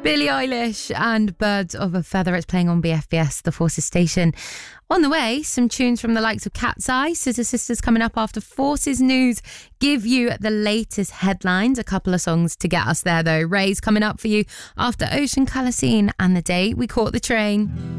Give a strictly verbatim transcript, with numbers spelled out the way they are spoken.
Billie Eilish and Birds of a Feather. It's playing on B F B S, the Forces station. On the way, some tunes from the likes of Cat's Eye, Scissor Sisters coming up after Forces News. Give you the latest headlines. A couple of songs to get us there though. Ray's coming up for you after Ocean Colour Scene and The Day We Caught the Train.